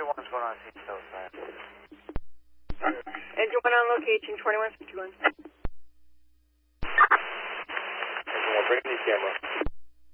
21's going on East South Side. Engine 1 on location, 2151. Engine 1, bring the camera.